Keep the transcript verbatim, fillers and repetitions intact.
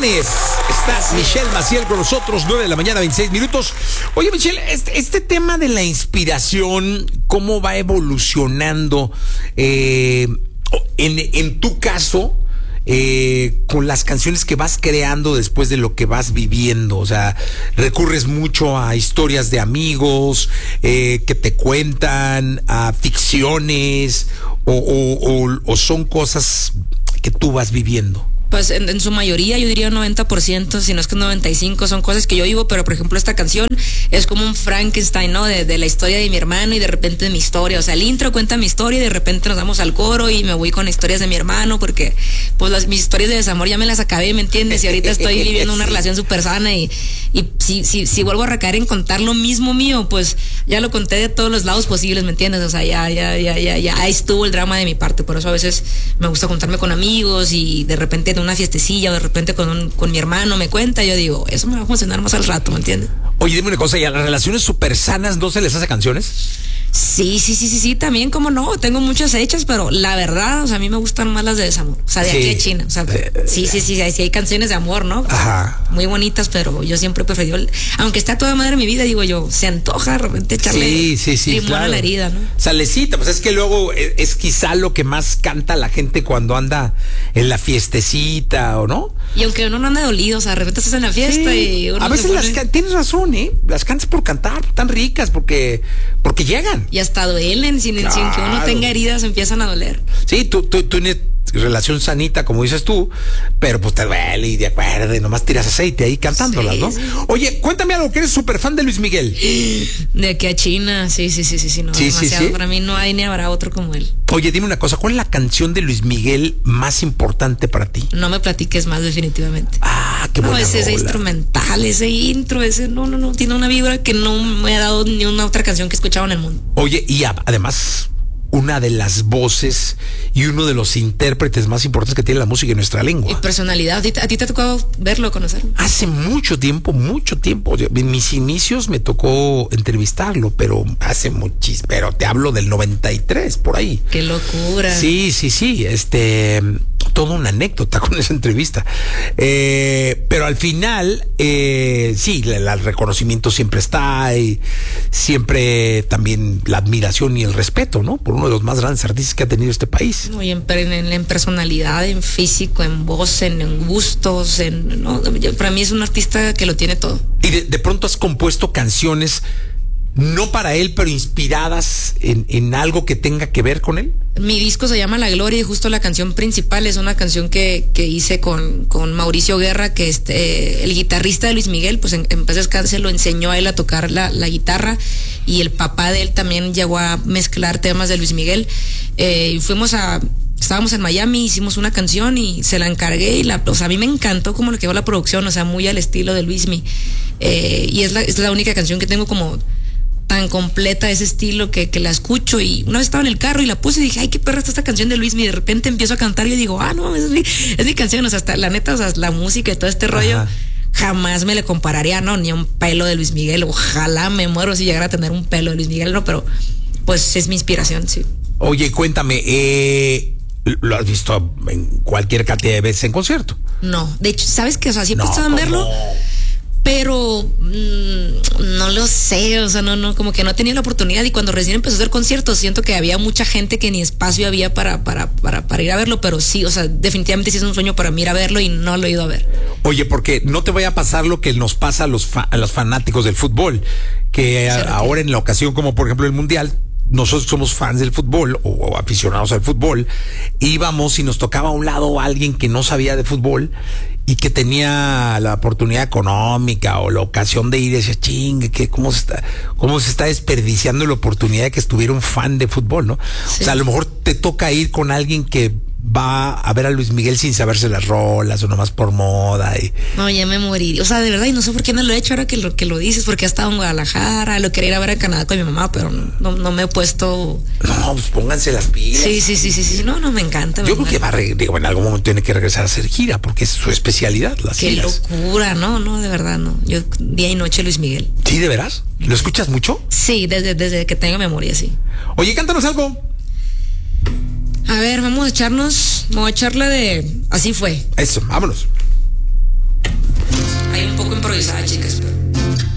viernes. Está Michelle Maciel con nosotros, nueve de la mañana, veintiséis minutos. Oye, Michelle, este, este tema de la inspiración, ¿cómo va evolucionando eh, en, en tu caso? Eh, con las canciones que vas creando después de lo que vas viviendo, o sea, recurres mucho a historias de amigos eh, que te cuentan, a ficciones, o, o, o, o son cosas que tú vas viviendo. Pues en, en su mayoría, yo diría noventa por ciento, si no es que noventa y cinco por ciento, son cosas que yo vivo, pero por ejemplo esta canción es como un Frankenstein, ¿no? De, de la historia de mi hermano y de repente de mi historia, o sea, el intro cuenta mi historia y de repente nos vamos al coro y me voy con historias de mi hermano porque pues las, mis historias de desamor ya me las acabé, ¿me entiendes? Y ahorita estoy viviendo una relación súper sana y, y si, si, si vuelvo a recaer en contar lo mismo mío, pues ya lo conté de todos los lados posibles, ¿me entiendes? O sea, ya, ya, ya, ya, ya ahí estuvo el drama de mi parte, por eso a veces me gusta juntarme con amigos y de repente en una fiestecilla o de repente con, un, con mi hermano me cuenta, yo digo, eso me va a funcionar más al rato, ¿me entiendes? Oye, dime una cosa, ¿y a las relaciones súper sanas no se les hace canciones? Sí, sí, sí, sí, sí, también, como no, tengo muchas hechas, pero la verdad, o sea, a mí me gustan más las de desamor, o sea, de sí. Aquí de China, o sea, eh, sí, sí, sí, sí, hay canciones de amor, ¿no? Ajá. Muy bonitas, pero yo siempre preferí, aunque está toda madre mi vida, digo yo, se antoja de repente echarle sí, sí, sí, limón claro. a la herida, ¿no? Salecita, pues es que luego es, es quizá lo que más canta la gente cuando anda en la fiestecita, ¿o no? Y aunque uno no anda dolido, o sea, de repente estás en la fiesta sí. y uno a veces pone... las tienes razón, ¿eh? Las cantas por cantar, tan ricas, porque, porque llegan. Y hasta duelen, sin, claro. sin que uno tenga heridas, empiezan a doler. Sí, tú, tú, tú tienes relación sanita, como dices tú, pero pues te duele y de acuerdo, y nomás tiras aceite ahí cantándolas, sí, ¿no? Sí. Oye, cuéntame algo, que eres súper fan de Luis Miguel. De aquí a China, sí, sí, sí, sí, sí, no, sí, demasiado. Sí, sí. Para mí no hay ni habrá otro como él. Oye, dime una cosa, ¿cuál es la canción de Luis Miguel más importante para ti? No me platiques más, definitivamente. Ah, qué buena No, ese, ese instrumental, ese intro, ese, no, no, no, tiene una vibra que no me ha dado ni una otra canción que he escuchado en el mundo. Oye, y a, además... una de las voces y uno de los intérpretes más importantes que tiene la música en nuestra lengua. Y personalidad. ¿A ti, a ti te ha tocado verlo, conocerlo? Hace mucho tiempo, mucho tiempo. En mis inicios me tocó entrevistarlo, pero hace muchísimo. Pero te hablo del noventa y tres, por ahí. ¡Qué locura! Sí, sí, sí. Este, toda una anécdota con esa entrevista. Eh, pero al final, eh, sí, el, el reconocimiento siempre está y siempre también la admiración y el respeto, ¿no? Por uno de los más grandes artistas que ha tenido este país. No, y en, en, en personalidad, en físico, en voz, en, en gustos, en, ¿no? Para mí es un artista que lo tiene todo. Y de, de pronto has compuesto canciones, no para él, pero inspiradas en, en algo que tenga que ver con él. Mi disco se llama La Gloria y justo la canción principal es una canción que, que hice con, con Mauricio Guerra, que este, el guitarrista de Luis Miguel, pues en, en paz descanse, lo enseñó a él a tocar la, la guitarra, y el papá de él también llegó a mezclar temas de Luis Miguel. Eh, y fuimos a, estábamos en Miami, hicimos una canción y se la encargué y la, o sea, a mí me encantó cómo le quedó la producción, o sea, muy al estilo de Luismi. Eh, y es la, es la única canción que tengo como tan completa, ese estilo que, que la escucho, y una vez estaba en el carro y la puse y dije, ay, qué perra está esta canción de Luismi, y de repente empiezo a cantar y yo digo, ah, no, es mi, es mi canción, o sea, hasta, la neta, o sea, la música y todo este rollo, ajá, jamás me le compararía, no, ni a un pelo de Luis Miguel, ojalá me muero si llegara a tener un pelo de Luis Miguel, no, pero pues es mi inspiración, sí. Oye, cuéntame, eh, ¿lo has visto en cualquier cantidad de veces en concierto? No, de hecho, ¿sabes qué? O sea, sí he no, pensado en verlo, pero mmm, no lo sé, o sea, no, no, como que no he tenido la oportunidad, y cuando recién empezó a hacer conciertos, siento que había mucha gente que ni espacio había para, para, para, para ir a verlo, pero sí, o sea, definitivamente sí es un sueño para mí ir a verlo y no lo he ido a ver. Oye, porque no te vaya a pasar lo que nos pasa a los, fa- a los fanáticos del fútbol, que a, ahora en la ocasión, como por ejemplo el Mundial, nosotros somos fans del fútbol o, o aficionados al fútbol, íbamos y nos tocaba a un lado a alguien que no sabía de fútbol y que tenía la oportunidad económica o la ocasión de ir y decía, chingue, que cómo se está, cómo se está desperdiciando la oportunidad de que estuviera un fan de fútbol, ¿no? Sí. O sea, a lo mejor te toca ir con alguien que va a ver a Luis Miguel sin saberse las rolas o nomás por moda. Y... No, ya me morí. O sea, de verdad, y no sé por qué no lo he hecho ahora que lo, que lo dices, porque he estado en Guadalajara, lo quería ir a ver a Canadá con mi mamá, pero no, no me he puesto... No, pues pónganse las pilas. Sí, sí, sí, sí, sí. No, no, me encanta. Yo me creo que va a, re- digo, en algún momento tiene que regresar a hacer gira, porque es su especialidad, las Qué giras. locura, no, no, de verdad, no. Yo día y noche Luis Miguel. ¿Sí, de veras? ¿Lo escuchas mucho? Sí, desde, desde que tengo memoria, sí. Oye, cántanos algo. A ver, vamos a echarnos, vamos a echarla de Así Fue. Eso, vámonos. revisaba chicas, pero